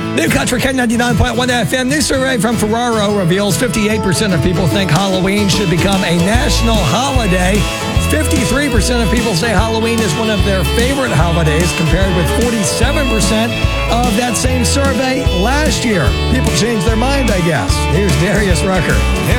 New Country K99.1 FM. New survey from Ferraro reveals 58% of people think Halloween should become a national holiday. 53% of people say Halloween is one of their favorite holidays, compared with 47% of that same survey last year. People change their mind, I guess. Here's Darius Rucker.